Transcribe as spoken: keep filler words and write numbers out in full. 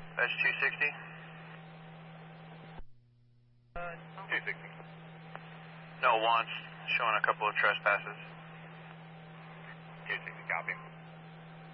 That's two sixty. Uh, two sixty. No wants, showing a couple of trespasses. two sixty, copy.